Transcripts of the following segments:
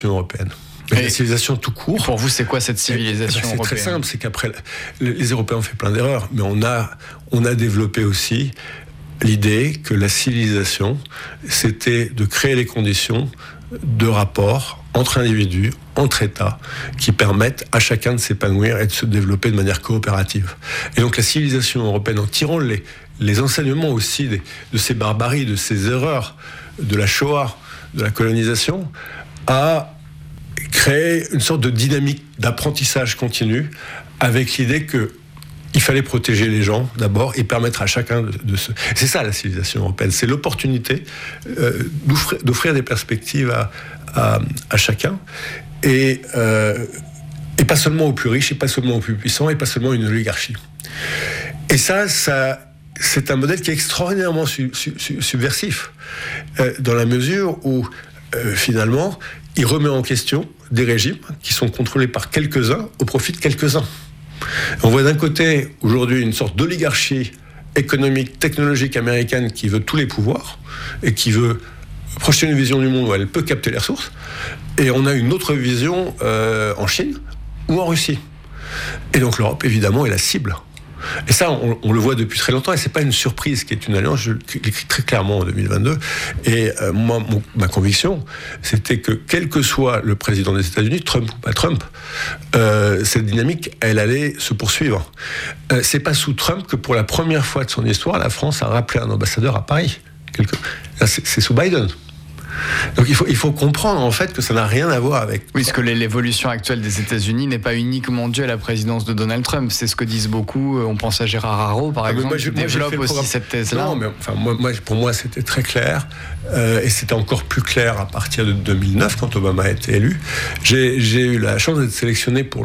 européenne. La civilisation tout court. Pour vous, c'est quoi cette civilisation européenne ? C'est très simple, c'est qu'après, les Européens ont fait plein d'erreurs, mais on a développé aussi l'idée que la civilisation, c'était de créer les conditions de rapport entre individus, entre États, qui permettent à chacun de s'épanouir et de se développer de manière coopérative. Et donc la civilisation européenne, en tirant les enseignements aussi de ces barbaries, de ces erreurs, de la Shoah, de la colonisation, a créé une sorte de dynamique d'apprentissage continu avec l'idée qu'il fallait protéger les gens d'abord et permettre à chacun de se... C'est ça la civilisation européenne, c'est l'opportunité d'offrir des perspectives à chacun et pas seulement aux plus riches et pas seulement aux plus puissants et pas seulement une oligarchie. Et ça c'est un modèle qui est extraordinairement subversif dans la mesure où finalement il remet en question des régimes qui sont contrôlés par quelques-uns au profit de quelques-uns. On voit d'un côté aujourd'hui une sorte d'oligarchie économique, technologique américaine qui veut tous les pouvoirs et qui veut projeter une vision du monde où elle peut capter les ressources. Et on a une autre vision en Chine ou en Russie. Et donc l'Europe, évidemment, est la cible. Et ça, on le voit depuis très longtemps, et c'est pas une surprise qui est une alliance, je l'écris très clairement en 2022, et moi, ma conviction, c'était que quel que soit le président des États-Unis, Trump ou pas Trump, cette dynamique, elle allait se poursuivre. C'est pas sous Trump que pour la première fois de son histoire, la France a rappelé un ambassadeur à Paris. Là, c'est sous Biden. Donc il faut comprendre en fait que ça n'a rien à voir avec... Oui, parce que l'évolution actuelle des États-Unis n'est pas uniquement due à la présidence de Donald Trump. C'est ce que disent beaucoup. On pense à Gérard Haro, par exemple, qui développe aussi cette thèse-là. Non, mais enfin, pour moi, c'était très clair. Et c'était encore plus clair à partir de 2009, quand Obama a été élu. J'ai eu la chance d'être sélectionné pour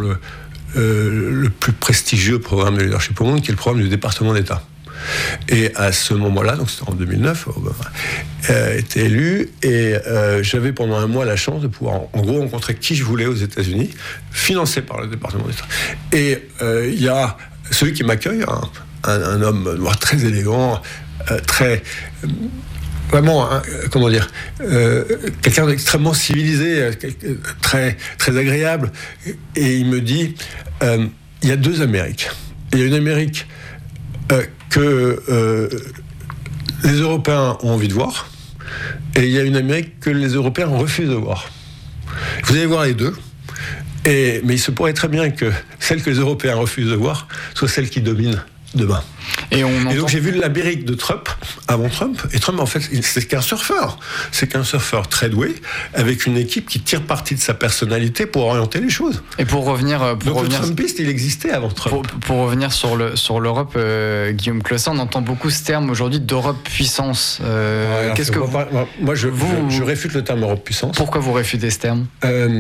le plus prestigieux programme de leadership au monde, qui est le programme du département d'État. Et à ce moment-là, donc c'était en 2009, Obama était élu, et j'avais pendant un mois la chance de pouvoir en gros rencontrer qui je voulais aux États-Unis, financé par le département d'État. Et il y a celui qui m'accueille, un homme noir très élégant, très... Vraiment, comment dire, quelqu'un d'extrêmement civilisé, très, très agréable. Et il me dit, il y a deux Amériques. Il y a une Amérique que les Européens ont envie de voir, et il y a une Amérique que les Européens refusent de voir. Vous allez voir les deux, mais il se pourrait très bien que celle que les Européens refusent de voir soit celle qui domine demain. Et donc j'ai vu l'Amérique de Trump, avant Trump, et Trump en fait c'est qu'un surfeur. C'est qu'un surfeur très doué, avec une équipe qui tire parti de sa personnalité pour orienter les choses. Et pour revenir... Le Trumpiste, il existait avant Trump. Pour revenir sur l'Europe, Guillaume Clossat, on entend beaucoup ce terme aujourd'hui d'Europe puissance. Qu'est-ce que moi je réfute le terme Europe puissance. Pourquoi vous réfutez ce terme ? Pourquoi ?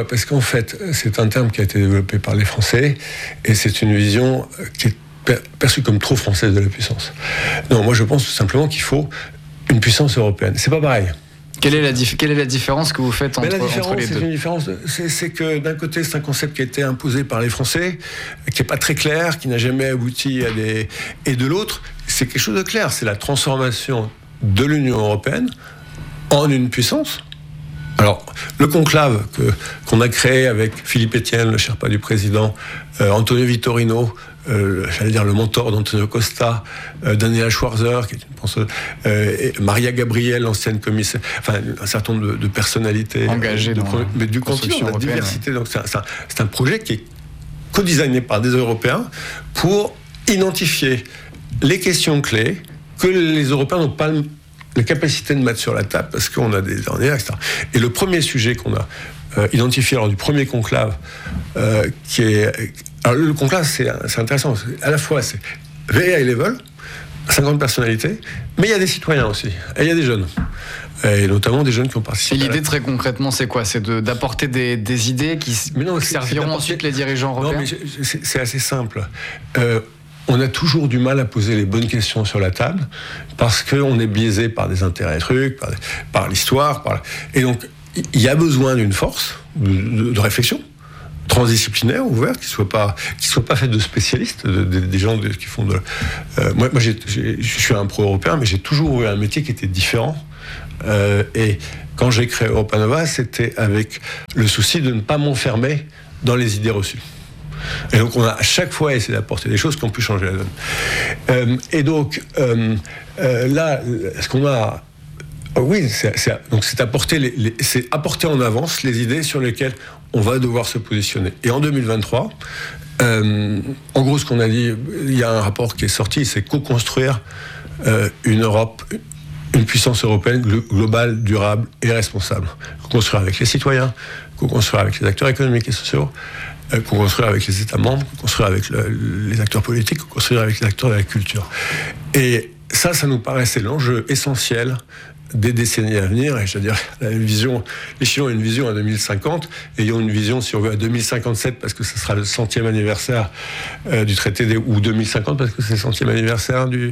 Parce qu'en fait, c'est un terme qui a été développé par les Français, et c'est une vision qui est perçue comme trop française de la puissance. Non, moi je pense tout simplement qu'il faut une puissance européenne. C'est pas pareil. Quelle est la différence que vous faites entre les deux ? Une différence, c'est que d'un côté, c'est un concept qui a été imposé par les Français, qui n'est pas très clair, qui n'a jamais abouti à des... Et de l'autre, c'est quelque chose de clair, c'est la transformation de l'Union européenne en une puissance. Alors, le conclave qu'on a créé avec Philippe Etienne, le Sherpa du président, Antonio Vitorino, j'allais dire le mentor d'Antonio Costa, Daniela Schwarzer, qui est une penseuse, Maria Gabriel, l'ancienne commissaire, enfin un certain nombre de personnalités engagées mais du continent, la diversité. Donc c'est un projet qui est co-designé par des Européens pour identifier les questions clés que les Européens n'ont pas la capacité de mettre sur la table parce qu'on a des ornières, etc. Et le premier sujet qu'on a identifié lors du premier conclave, qui est... Alors le conclave, c'est intéressant. À la fois, c'est very high level, 50 personnalités, mais il y a des citoyens aussi, et il y a des jeunes. Et notamment des jeunes qui ont participé. Et l'idée, très concrètement, c'est quoi ? C'est d'apporter des idées qui serviront ensuite les dirigeants européens ? Non, mais c'est assez simple. On a toujours du mal à poser les bonnes questions sur la table parce qu'on est biaisé par des intérêts trucs, par l'histoire. Et donc, il y a besoin d'une force de réflexion transdisciplinaire, ouverte, qui soit pas faite de spécialistes, des gens qui font de... Moi je suis un pro-européen, mais j'ai toujours eu un métier qui était différent Et quand j'ai créé Europa Nova, c'était avec le souci de ne pas m'enfermer dans les idées reçues. Et donc on a à chaque fois essayé d'apporter des choses qui ont pu changer la donne. Et donc là, ce qu'on a... Oui, c'est apporter en avance les idées sur lesquelles on va devoir se positionner. Et en 2023, en gros, ce qu'on a dit, il y a un rapport qui est sorti, c'est co-construire une Europe, une puissance européenne globale, durable et responsable. Co-construire avec les citoyens, co-construire avec les acteurs économiques et sociaux, co-construire avec les États membres, co-construire avec les acteurs politiques, co-construire avec les acteurs de la culture. Et ça nous paraissait l'enjeu essentiel des décennies à venir, et je veux dire, les Chinois ont une vision à 2050, et ils ont une vision, si on veut, à 2057, parce que ce sera le 100e anniversaire du traité ou 2050, parce que c'est le 100e anniversaire de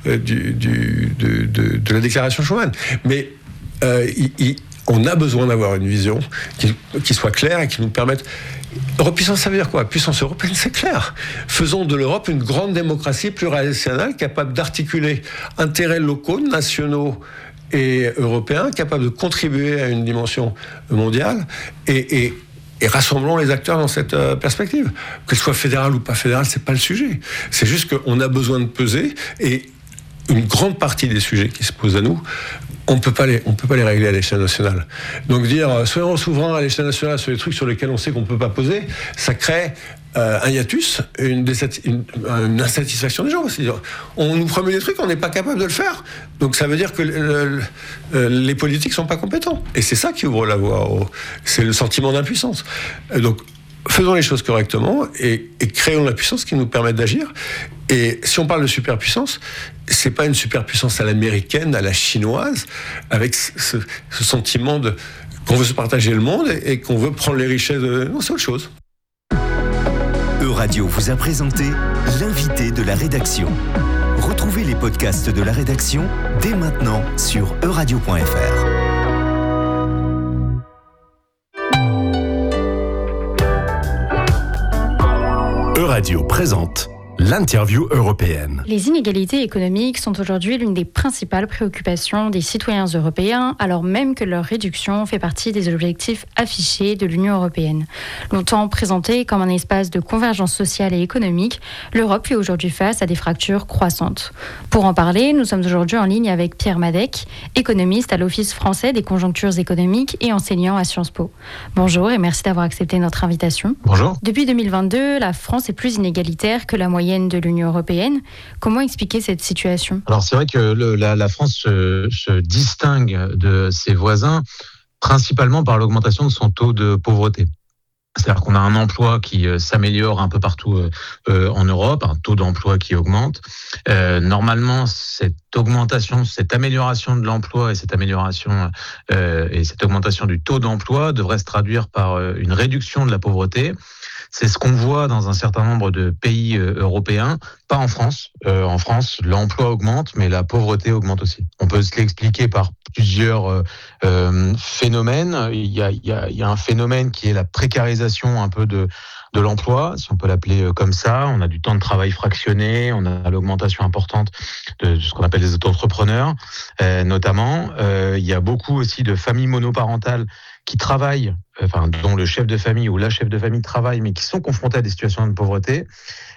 la déclaration Schuman. Mais on a besoin d'avoir une vision qui soit claire et qui nous permette... Europuissance, ça veut dire quoi ? Puissance européenne, c'est clair. Faisons de l'Europe une grande démocratie plurinationale, capable d'articuler intérêts locaux, nationaux et européens, capable de contribuer à une dimension mondiale, et rassemblons les acteurs dans cette perspective. Qu'elle soit fédérale ou pas fédérale, c'est pas le sujet. C'est juste qu'on a besoin de peser, et une grande partie des sujets qui se posent à nous, on peut pas les régler à l'échelle nationale. Donc dire soyons souverains à l'échelle nationale sur les trucs sur lesquels on sait qu'on peut pas poser, ça crée un hiatus, une insatisfaction des gens. C'est-à-dire, on nous promet des trucs, on n'est pas capable de le faire. Donc ça veut dire que les politiques sont pas compétents. Et c'est ça qui ouvre la voie. C'est le sentiment d'impuissance. Donc faisons les choses correctement et créons la puissance qui nous permette d'agir. Et si on parle de superpuissance, c'est pas une superpuissance à l'américaine, à la chinoise, avec ce sentiment qu'on veut se partager le monde et qu'on veut prendre les richesses de... Non, c'est autre chose. Euradio vous a présenté l'invité de la rédaction. Retrouvez les podcasts de la rédaction dès maintenant sur euradio.fr. Euradio présente l'interview européenne. Les inégalités économiques sont aujourd'hui l'une des principales préoccupations des citoyens européens, alors même que leur réduction fait partie des objectifs affichés de l'Union européenne. Longtemps présentée comme un espace de convergence sociale et économique, l'Europe fait aujourd'hui face à des fractures croissantes. Pour en parler, nous sommes aujourd'hui en ligne avec Pierre Madec, économiste à l'Office français des conjonctures économiques et enseignant à Sciences Po. Bonjour et merci d'avoir accepté notre invitation. Bonjour. Depuis 2022, la France est plus inégalitaire que la moyenne de l'Union européenne. Comment expliquer cette situation ? Alors c'est vrai que la France se distingue de ses voisins principalement par l'augmentation de son taux de pauvreté. C'est-à-dire qu'on a un emploi qui s'améliore un peu partout en Europe, un taux d'emploi qui augmente. Normalement, cette augmentation, cette amélioration de l'emploi et cette amélioration et cette augmentation du taux d'emploi devrait se traduire par une réduction de la pauvreté. C'est ce qu'on voit dans un certain nombre de pays européens, pas en France. En France, l'emploi augmente, mais la pauvreté augmente aussi. On peut se l'expliquer par plusieurs phénomènes. Il y a un phénomène qui est la précarisation un peu de l'emploi, si on peut l'appeler comme ça. On a du temps de travail fractionné, on a l'augmentation importante de ce qu'on appelle les auto-entrepreneurs, notamment. Il y a beaucoup aussi de familles monoparentales qui travaillent, dont le chef de famille ou la chef de famille travaille, mais qui sont confrontés à des situations de pauvreté.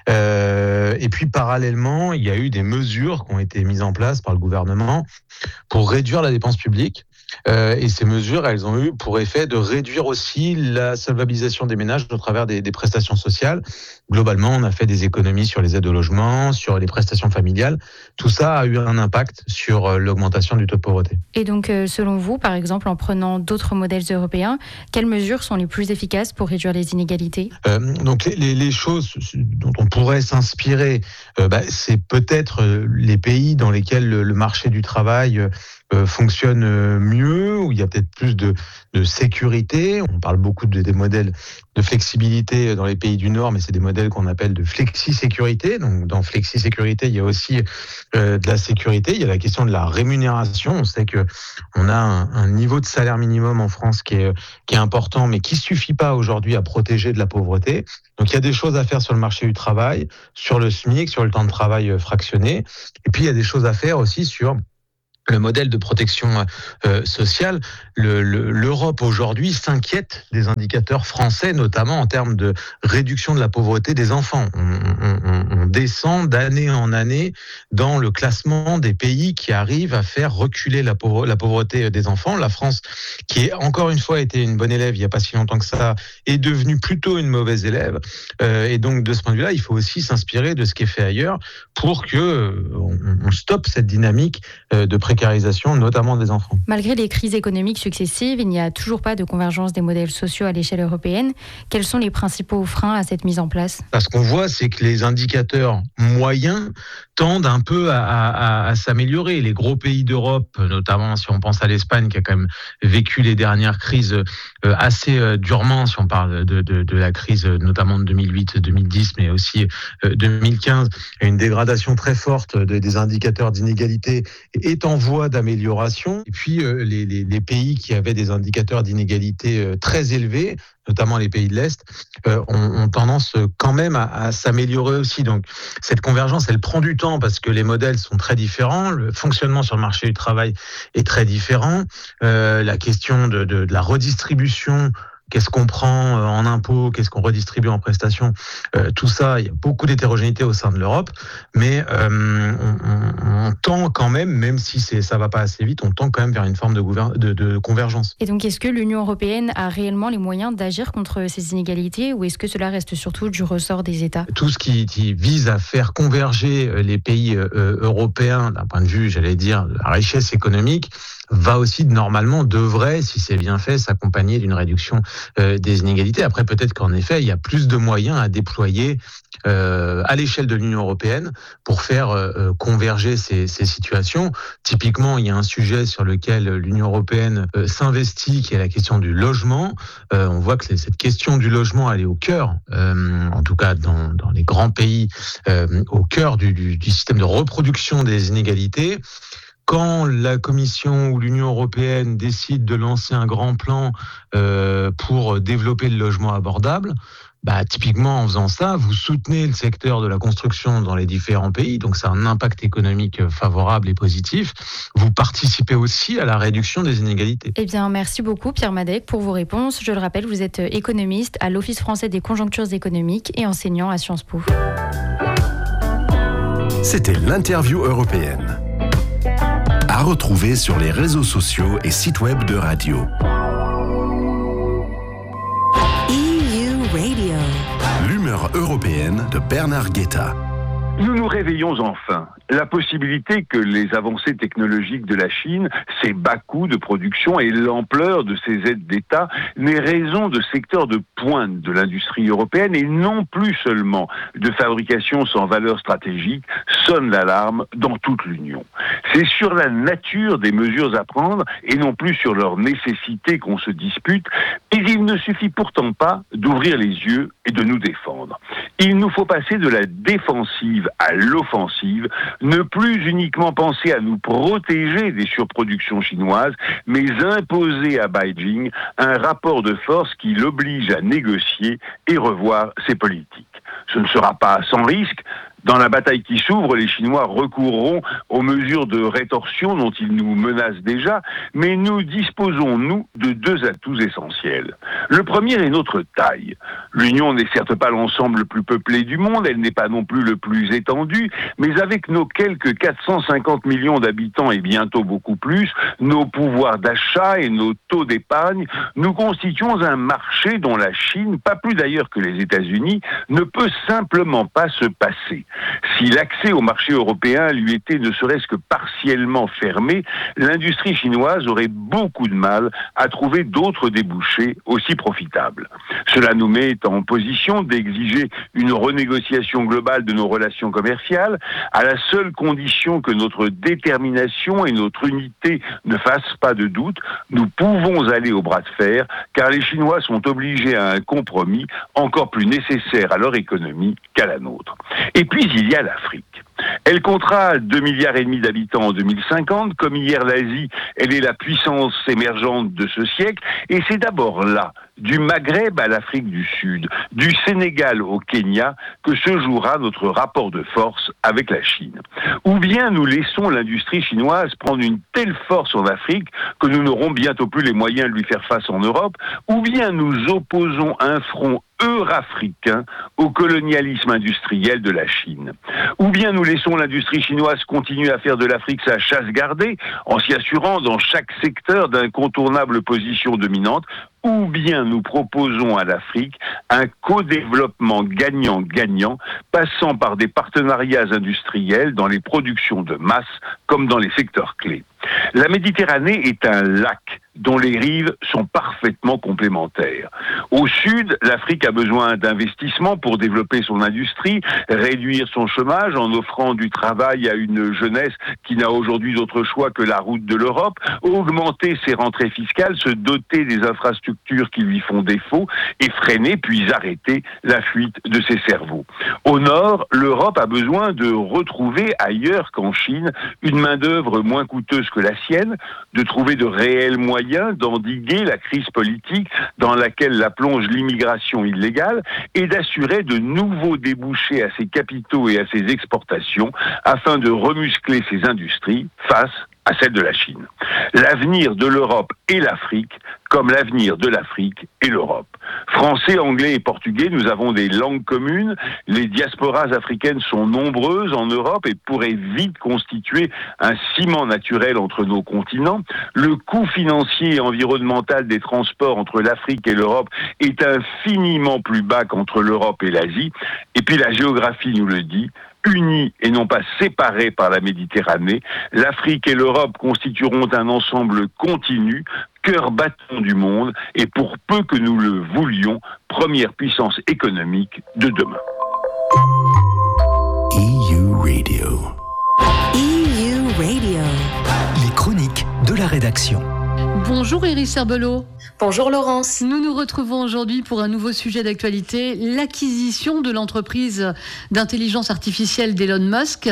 Et puis, parallèlement, il y a eu des mesures qui ont été mises en place par le gouvernement pour réduire la dépense publique. Et ces mesures, elles ont eu pour effet de réduire aussi la solvabilisation des ménages au travers des prestations sociales. Globalement, on a fait des économies sur les aides au logement, sur les prestations familiales. Tout ça a eu un impact sur l'augmentation du taux de pauvreté. Et donc, selon vous, par exemple, en prenant d'autres modèles européens, quelles mesures sont les plus efficaces pour réduire les inégalités ? Donc, les choses dont on pourrait s'inspirer, c'est peut-être les pays dans lesquels le marché du travail fonctionne mieux, où il y a peut-être plus de sécurité. On parle beaucoup des modèles de flexibilité dans les pays du Nord, mais c'est des modèles qu'on appelle de flexi-sécurité. Donc, dans flexi-sécurité, il y a aussi de la sécurité. Il y a la question de la rémunération. On sait que on a un niveau de salaire minimum en France qui est important, mais qui suffit pas aujourd'hui à protéger de la pauvreté. Donc, il y a des choses à faire sur le marché du travail, sur le SMIC, sur le temps de travail fractionné. Et puis, il y a des choses à faire aussi sur le modèle de protection sociale, l'Europe aujourd'hui s'inquiète des indicateurs français, notamment en termes de réduction de la pauvreté des enfants. On descend d'année en année dans le classement des pays qui arrivent à faire reculer la pauvreté des enfants. La France, qui encore une fois été une bonne élève il n'y a pas si longtemps que ça, est devenue plutôt une mauvaise élève. Et donc de ce point de vue-là, il faut aussi s'inspirer de ce qui est fait ailleurs pour que on stoppe cette dynamique de précarisation, notamment des enfants. Malgré les crises économiques successives, il n'y a toujours pas de convergence des modèles sociaux à l'échelle européenne. Quels sont les principaux freins à cette mise en place ? Ce qu'on voit, c'est que les indicateurs moyens tendent un peu à s'améliorer. Les gros pays d'Europe, notamment si on pense à l'Espagne, qui a quand même vécu les dernières crises assez durement, si on parle de la crise notamment de 2008-2010, mais aussi 2015, une dégradation très forte des indicateurs d'inégalité est en voie d'amélioration. Et puis les pays qui avaient des indicateurs d'inégalité très élevés, notamment les pays de l'Est, ont tendance quand même à s'améliorer aussi. Donc cette convergence, elle prend du temps parce que les modèles sont très différents, le fonctionnement sur le marché du travail est très différent, la question de la redistribution, qu'est-ce qu'on prend en impôts, qu'est-ce qu'on redistribue en prestations, tout ça, il y a beaucoup d'hétérogénéité au sein de l'Europe, mais on tend quand même si ça va pas assez vite, on tend quand même vers une forme de convergence. Et donc, est-ce que l'Union européenne a réellement les moyens d'agir contre ces inégalités, ou est-ce que cela reste surtout du ressort des États ? Tout ce qui vise à faire converger les pays européens d'un point de vue, j'allais dire, de la richesse économique, va aussi devrait, si c'est bien fait, s'accompagner d'une réduction des inégalités. Après, peut-être qu'en effet, il y a plus de moyens à déployer à l'échelle de l'Union européenne pour faire converger ces situations. Typiquement, il y a un sujet sur lequel l'Union européenne s'investit, qui est la question du logement. On voit que cette question du logement, elle est au cœur, en tout cas dans les grands pays, au cœur du système de reproduction des inégalités. Quand la Commission ou l'Union européenne décide de lancer un grand plan pour développer le logement abordable, typiquement en faisant ça, vous soutenez le secteur de la construction dans les différents pays, donc ça a un impact économique favorable et positif. Vous participez aussi à la réduction des inégalités. Eh bien, merci beaucoup Pierre Madec pour vos réponses. Je le rappelle, vous êtes économiste à l'Office français des conjonctures économiques et enseignant à Sciences Po. C'était l'interview européenne. À retrouver sur les réseaux sociaux et sites web de Radio. EU Radio. L'humeur européenne de Bernard Guetta. Nous nous réveillons enfin. La possibilité que les avancées technologiques de la Chine, ses bas coûts de production et l'ampleur de ses aides d'État n'aient raison de secteurs de pointe de l'industrie européenne et non plus seulement de fabrication sans valeur stratégique sonne l'alarme dans toute l'Union. C'est sur la nature des mesures à prendre et non plus sur leur nécessité qu'on se dispute, mais il ne suffit pourtant pas d'ouvrir les yeux et de nous défendre. Il nous faut passer de la défensive à l'offensive, ne plus uniquement penser à nous protéger des surproductions chinoises, mais imposer à Beijing un rapport de force qui l'oblige à négocier et revoir ses politiques. Ce ne sera pas sans risque. Dans la bataille qui s'ouvre, les Chinois recourront aux mesures de rétorsion dont ils nous menacent déjà, mais nous disposons, nous, de deux atouts essentiels. Le premier est notre taille. L'Union n'est certes pas l'ensemble le plus peuplé du monde, elle n'est pas non plus le plus étendu, mais avec nos quelques 450 millions d'habitants et bientôt beaucoup plus, nos pouvoirs d'achat et nos taux d'épargne, nous constituons un marché dont la Chine, pas plus d'ailleurs que les États-Unis, ne peut simplement pas se passer. Si l'accès au marché européen lui était ne serait-ce que partiellement fermé, l'industrie chinoise aurait beaucoup de mal à trouver d'autres débouchés aussi profitables. Cela nous met en position d'exiger une renégociation globale de nos relations commerciales, à la seule condition que notre détermination et notre unité ne fassent pas de doute. Nous pouvons aller au bras de fer, car les Chinois sont obligés à un compromis encore plus nécessaire à leur économie qu'à la nôtre. Et puis il y a l'Afrique. Elle comptera 2,5 milliards d'habitants en 2050. Comme hier l'Asie, elle est la puissance émergente de ce siècle. Et c'est d'abord là, du Maghreb à l'Afrique du Sud, du Sénégal au Kenya, que se jouera notre rapport de force avec la Chine. Ou bien nous laissons l'industrie chinoise prendre une telle force en Afrique que nous n'aurons bientôt plus les moyens de lui faire face en Europe, ou bien nous opposons un front eurafricain au colonialisme industriel de la Chine. Ou bien nous laissons l'industrie chinoise continuer à faire de l'Afrique sa chasse gardée en s'y assurant dans chaque secteur d'incontournables positions dominantes, ou bien nous proposons à l'Afrique un co-développement gagnant-gagnant passant par des partenariats industriels dans les productions de masse comme dans les secteurs clés. La Méditerranée est un lac dont les rives sont parfaitement complémentaires. Au sud, l'Afrique a besoin d'investissements pour développer son industrie, réduire son chômage en offrant du travail à une jeunesse qui n'a aujourd'hui d'autre choix que la route de l'Europe, augmenter ses rentrées fiscales, se doter des infrastructures qui lui font défaut et freiner puis arrêter la fuite de ses cerveaux. Au nord, l'Europe a besoin de retrouver ailleurs qu'en Chine une main-d'œuvre moins coûteuse que la sienne, de trouver de réels moyens d'endiguer la crise politique dans laquelle la plonge l'immigration illégale et d'assurer de nouveaux débouchés à ses capitaux et à ses exportations afin de remuscler ses industries face à celle de la Chine. L'avenir de l'Europe et l'Afrique, comme l'avenir de l'Afrique et l'Europe. Français, anglais et portugais, nous avons des langues communes. Les diasporas africaines sont nombreuses en Europe et pourraient vite constituer un ciment naturel entre nos continents. Le coût financier et environnemental des transports entre l'Afrique et l'Europe est infiniment plus bas qu'entre l'Europe et l'Asie. Et puis la géographie nous le dit. Unis et non pas séparés par la Méditerranée, l'Afrique et l'Europe constitueront un ensemble continu, cœur battant du monde et pour peu que nous le voulions, première puissance économique de demain. EU Radio. EU Radio. Les chroniques de la rédaction. Bonjour Iris Herbelot. Bonjour Laurence. Nous nous retrouvons aujourd'hui pour un nouveau sujet d'actualité, l'acquisition de l'entreprise d'intelligence artificielle d'Elon Musk,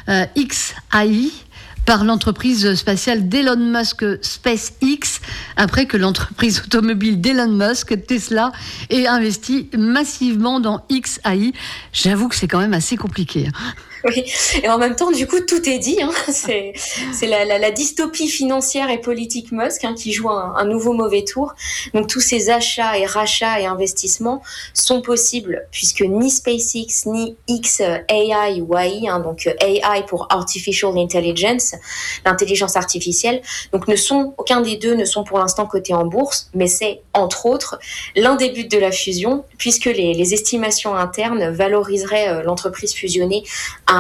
XAI, par l'entreprise spatiale d'Elon Musk SpaceX, après que l'entreprise automobile d'Elon Musk, Tesla, ait investi massivement dans XAI. J'avoue que c'est quand même assez compliqué. Oui, et en même temps, du coup, tout est dit. Hein. C'est la dystopie financière et politique Musk qui joue un nouveau mauvais tour. Donc, tous ces achats et rachats et investissements sont possibles puisque ni SpaceX ni XAI ou AI, donc AI pour Artificial Intelligence, l'intelligence artificielle, donc aucun des deux ne sont pour l'instant cotés en bourse, mais c'est entre autres l'un des buts de la fusion puisque les estimations internes valoriseraient l'entreprise fusionnée à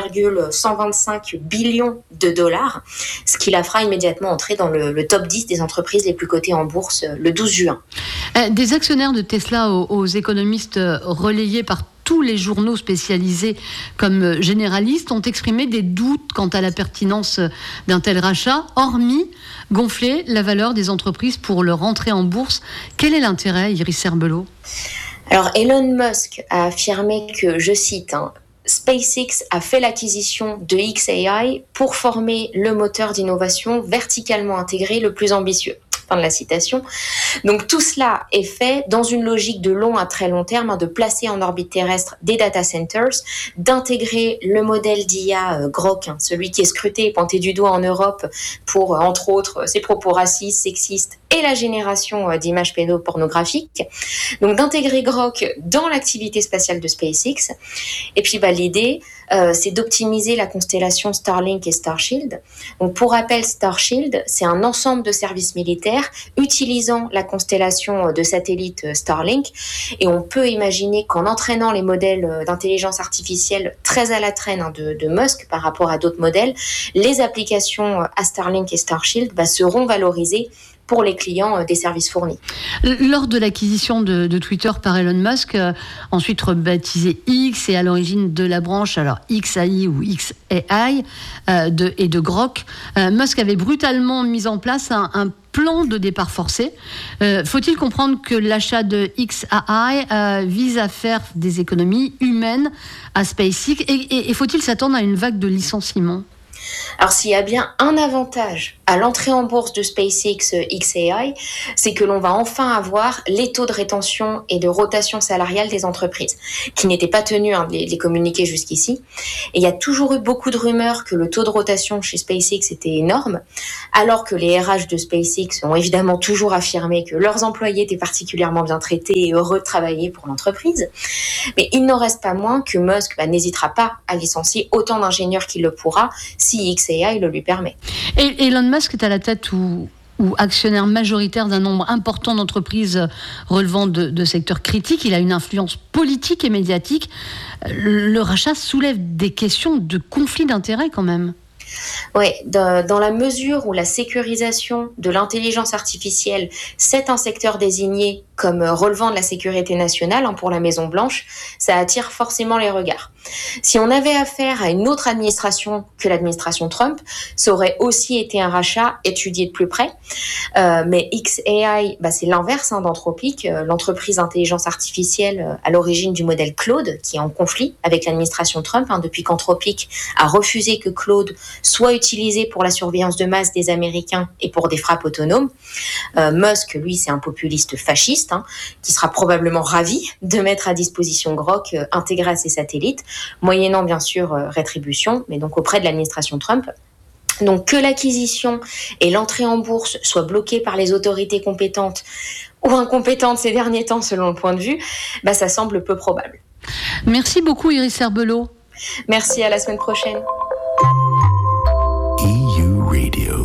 1,125 billion de dollars, ce qui la fera immédiatement entrer dans le top 10 des entreprises les plus cotées en bourse le 12 juin. Des actionnaires de Tesla aux économistes relayés par tous les journaux spécialisés comme généralistes ont exprimé des doutes quant à la pertinence d'un tel rachat, hormis gonfler la valeur des entreprises pour leur entrée en bourse. Quel est l'intérêt, Iris Herbelot ? Alors Elon Musk a affirmé que, je cite, SpaceX a fait l'acquisition de XAI pour former le moteur d'innovation verticalement intégré le plus ambitieux. Fin de la citation. Donc tout cela est fait dans une logique de long à très long terme, de placer en orbite terrestre des data centers, d'intégrer le modèle d'IA Grok, celui qui est scruté et pointé du doigt en Europe pour, entre autres, ses propos racistes, sexistes et la génération d'images pédopornographiques. Donc d'intégrer Grok dans l'activité spatiale de SpaceX. Et puis l'idée, c'est d'optimiser la constellation Starlink et Starshield. Donc pour rappel, Starshield, c'est un ensemble de services militaires utilisant la constellation de satellites Starlink. Et on peut imaginer qu'en entraînant les modèles d'intelligence artificielle très à la traîne de Musk par rapport à d'autres modèles, les applications à Starlink et Starshield seront valorisées pour les clients des services fournis. Lors de l'acquisition de Twitter par Elon Musk, ensuite rebaptisé X et à l'origine de la branche XAI ou XAI et de Grok, Musk avait brutalement mis en place un plan de départ forcé. Faut-il comprendre que l'achat de XAI vise à faire des économies humaines à SpaceX et faut-il s'attendre à une vague de licenciements ? Alors s'il y a bien un avantage à l'entrée en bourse de SpaceX XAI, c'est que l'on va enfin avoir les taux de rétention et de rotation salariale des entreprises, qui n'étaient pas tenus de les communiquer jusqu'ici. Et il y a toujours eu beaucoup de rumeurs que le taux de rotation chez SpaceX était énorme, alors que les RH de SpaceX ont évidemment toujours affirmé que leurs employés étaient particulièrement bien traités et heureux de travailler pour l'entreprise. Mais il n'en reste pas moins que Musk n'hésitera pas à licencier autant d'ingénieurs qu'il le pourra si XAI le lui permet. Et Elon Musk est à la tête ou actionnaire majoritaire d'un nombre important d'entreprises relevant de secteurs critiques. Il a une influence politique et médiatique. Le rachat soulève des questions de conflit d'intérêts quand même. Oui, dans la mesure où la sécurisation de l'intelligence artificielle, c'est un secteur désigné comme relevant de la sécurité nationale pour la Maison-Blanche, ça attire forcément les regards. Si on avait affaire à une autre administration que l'administration Trump, ça aurait aussi été un rachat étudié de plus près. Mais XAI, c'est l'inverse d'Anthropic, l'entreprise d'intelligence artificielle à l'origine du modèle Claude, qui est en conflit avec l'administration Trump, depuis qu'Anthropic a refusé que Claude soit utilisé pour la surveillance de masse des Américains et pour des frappes autonomes. Musk, lui, c'est un populiste fasciste, qui sera probablement ravi de mettre à disposition Grok intégré à ses satellites, moyennant bien sûr rétribution, mais donc auprès de l'administration Trump. Donc que l'acquisition et l'entrée en bourse soient bloquées par les autorités compétentes ou incompétentes ces derniers temps selon le point de vue, ça semble peu probable. Merci beaucoup Iris Herbelot. Merci, à la semaine prochaine. EU Radio.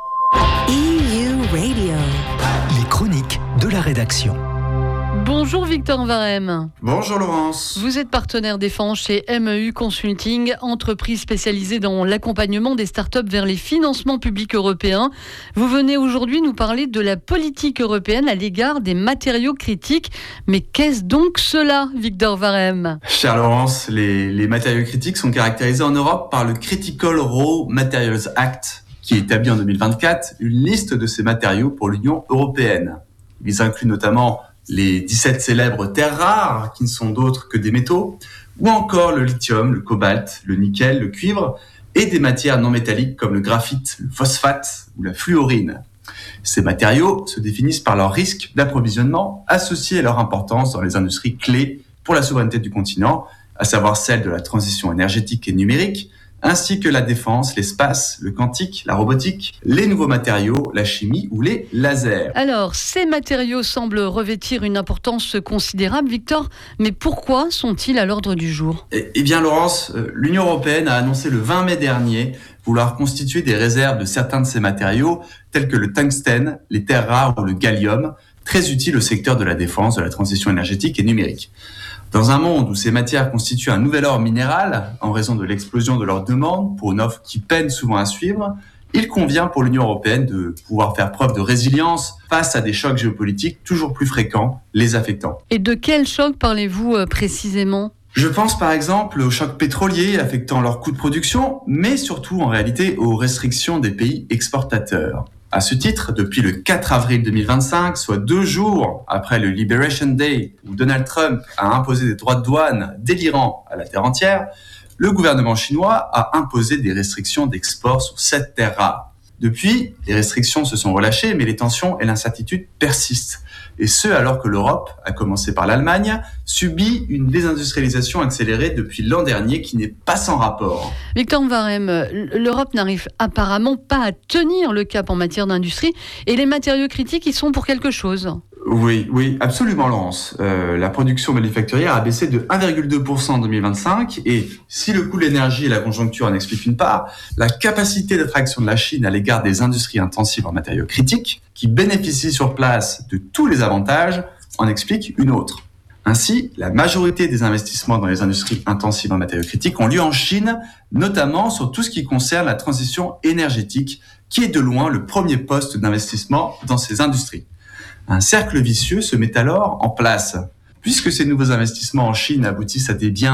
EU Radio. Les chroniques de la rédaction. Bonjour Victor Varem. Bonjour Laurence. Vous êtes partenaire défense chez MEU Consulting, entreprise spécialisée dans l'accompagnement des startups vers les financements publics européens. Vous venez aujourd'hui nous parler de la politique européenne à l'égard des matériaux critiques. Mais qu'est-ce donc cela, Victor Varem ? Chère Laurence, les matériaux critiques sont caractérisés en Europe par le Critical Raw Materials Act, qui établit en 2024 une liste de ces matériaux pour l'Union européenne. Ils incluent notamment les 17 célèbres terres rares, qui ne sont d'autres que des métaux, ou encore le lithium, le cobalt, le nickel, le cuivre, et des matières non métalliques comme le graphite, le phosphate ou la fluorine. Ces matériaux se définissent par leur risque d'approvisionnement associé à leur importance dans les industries clés pour la souveraineté du continent, à savoir celle de la transition énergétique et numérique, ainsi que la défense, l'espace, le quantique, la robotique, les nouveaux matériaux, la chimie ou les lasers. Alors, ces matériaux semblent revêtir une importance considérable, Victor, mais pourquoi sont-ils à l'ordre du jour ? Eh bien, Laurence, l'Union européenne a annoncé le 20 mai dernier vouloir constituer des réserves de certains de ces matériaux, tels que le tungstène, les terres rares ou le gallium, très utiles au secteur de la défense, de la transition énergétique et numérique. Dans un monde où ces matières constituent un nouvel or minéral, en raison de l'explosion de leur demande pour une offre qui peine souvent à suivre, il convient pour l'Union européenne de pouvoir faire preuve de résilience face à des chocs géopolitiques toujours plus fréquents, les affectant. Et de quel choc parlez-vous précisément ? Je pense par exemple aux chocs pétroliers affectant leurs coûts de production, mais surtout en réalité aux restrictions des pays exportateurs. À ce titre, depuis le 4 avril 2025, soit 2 jours après le Liberation Day où Donald Trump a imposé des droits de douane délirants à la terre entière, le gouvernement chinois a imposé des restrictions d'export sur 7 terres rares. Depuis, les restrictions se sont relâchées, mais les tensions et l'incertitude persistent. Et ce, alors que l'Europe, à commencer par l'Allemagne, subit une désindustrialisation accélérée depuis l'an dernier qui n'est pas sans rapport. Victor Varem, l'Europe n'arrive apparemment pas à tenir le cap en matière d'industrie et les matériaux critiques y sont pour quelque chose. Oui, absolument, Laurence. La production manufacturière a baissé de 1,2% en 2025 et si le coût de l'énergie et la conjoncture en expliquent une part, la capacité d'attraction de la Chine à l'égard des industries intensives en matériaux critiques, qui bénéficient sur place de tous les avantages, en explique une autre. Ainsi, la majorité des investissements dans les industries intensives en matériaux critiques ont lieu en Chine, notamment sur tout ce qui concerne la transition énergétique, qui est de loin le premier poste d'investissement dans ces industries. Un cercle vicieux se met alors en place. Puisque ces nouveaux investissements en Chine aboutissent à des biens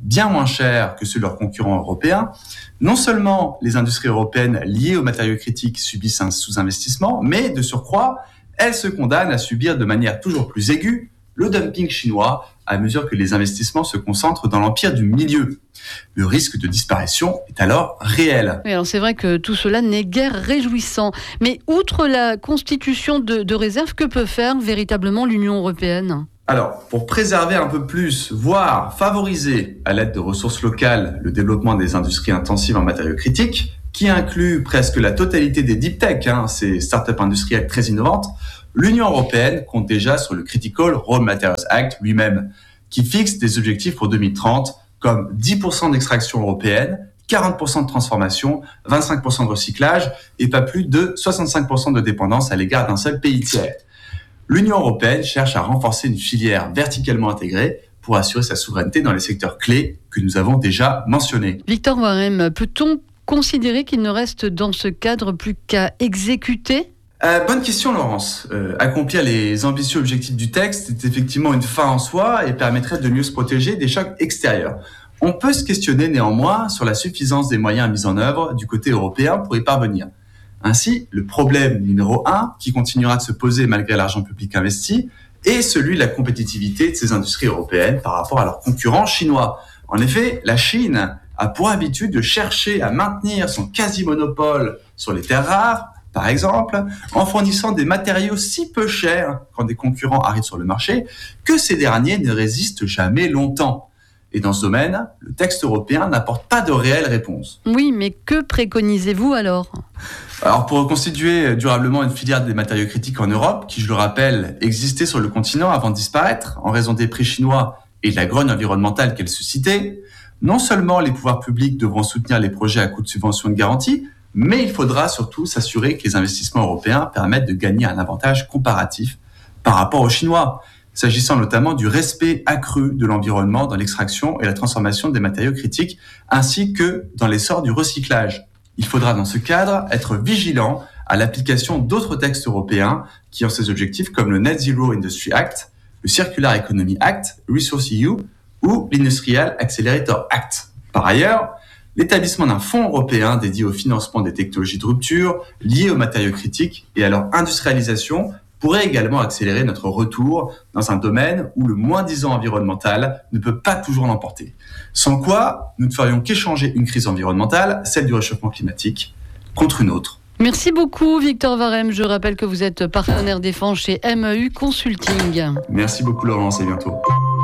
bien moins cher que ceux de leurs concurrents européens. Non seulement les industries européennes liées aux matériaux critiques subissent un sous-investissement, mais de surcroît, elles se condamnent à subir de manière toujours plus aiguë le dumping chinois à mesure que les investissements se concentrent dans l'empire du milieu. Le risque de disparition est alors réel. Oui, alors c'est vrai que tout cela n'est guère réjouissant. Mais outre la constitution de réserves, que peut faire véritablement l'Union européenne ? Alors, pour préserver un peu plus, voire favoriser à l'aide de ressources locales le développement des industries intensives en matériaux critiques, qui inclut presque la totalité des deep tech, ces startups industrielles très innovantes, l'Union européenne compte déjà sur le Critical Raw Materials Act lui-même, qui fixe des objectifs pour 2030 comme 10% d'extraction européenne, 40% de transformation, 25% de recyclage et pas plus de 65% de dépendance à l'égard d'un seul pays tiers. L'Union européenne cherche à renforcer une filière verticalement intégrée pour assurer sa souveraineté dans les secteurs clés que nous avons déjà mentionnés. Victor Warem, peut-on considérer qu'il ne reste dans ce cadre plus qu'à exécuter ? Bonne question, Laurence. Accomplir les ambitieux objectifs du texte est effectivement une fin en soi et permettrait de mieux se protéger des chocs extérieurs. On peut se questionner néanmoins sur la suffisance des moyens mis en œuvre du côté européen pour y parvenir. Ainsi, le problème numéro 1, qui continuera de se poser malgré l'argent public investi, est celui de la compétitivité de ces industries européennes par rapport à leurs concurrents chinois. En effet, la Chine a pour habitude de chercher à maintenir son quasi-monopole sur les terres rares, par exemple, en fournissant des matériaux si peu chers quand des concurrents arrivent sur le marché, que ces derniers ne résistent jamais longtemps. Et dans ce domaine, le texte européen n'apporte pas de réelle réponse. Oui, mais que préconisez-vous alors ? Alors pour reconstituer durablement une filière des matériaux critiques en Europe, qui je le rappelle, existait sur le continent avant de disparaître en raison des prix chinois et de la grogne environnementale qu'elle suscitait, non seulement les pouvoirs publics devront soutenir les projets à coût de subvention et de garantie, mais il faudra surtout s'assurer que les investissements européens permettent de gagner un avantage comparatif par rapport aux Chinois, s'agissant notamment du respect accru de l'environnement dans l'extraction et la transformation des matériaux critiques, ainsi que dans l'essor du recyclage. Il faudra dans ce cadre être vigilant à l'application d'autres textes européens qui ont ces objectifs comme le Net Zero Industry Act, le Circular Economy Act, Resource-EU ou l'Industrial Accelerator Act. Par ailleurs, l'établissement d'un fonds européen dédié au financement des technologies de rupture liées aux matériaux critiques et à leur industrialisation pourrait également accélérer notre retour dans un domaine où le moins-disant environnemental ne peut pas toujours l'emporter. Sans quoi, nous ne ferions qu'échanger une crise environnementale, celle du réchauffement climatique, contre une autre. Merci beaucoup Victor Warem. Je rappelle que vous êtes partenaire défense chez MEU Consulting. Merci beaucoup Laurence, et bientôt.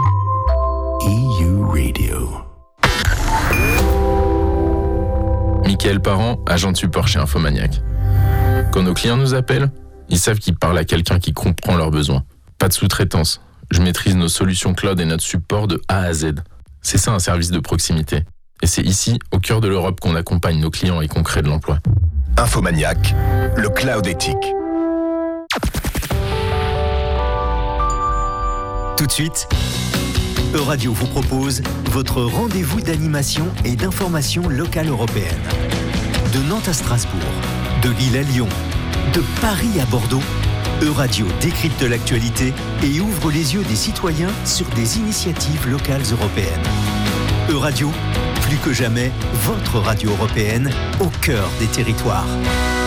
EU Radio. Mickaël Parent, agent de support chez Infomaniac. Quand nos clients nous appellent, ils savent qu'ils parlent à quelqu'un qui comprend leurs besoins. Pas de sous-traitance. Je maîtrise nos solutions cloud et notre support de A à Z. C'est ça un service de proximité. Et c'est ici, au cœur de l'Europe, qu'on accompagne nos clients et qu'on crée de l'emploi. Infomaniac, le cloud éthique. Tout de suite, Euradio vous propose votre rendez-vous d'animation et d'information locale européenne. De Nantes à Strasbourg, de Lille à Lyon, de Paris à Bordeaux, Euradio décrypte l'actualité et ouvre les yeux des citoyens sur des initiatives locales européennes. Euradio, plus que jamais, votre radio européenne au cœur des territoires.